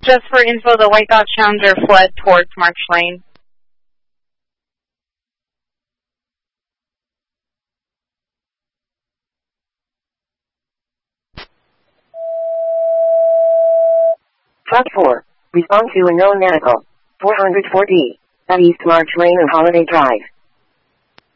Just for info, the White Dodge Challenger fled towards March Lane. Truck 4, respond to a known medical. 404D, at East March Lane and Holiday Drive.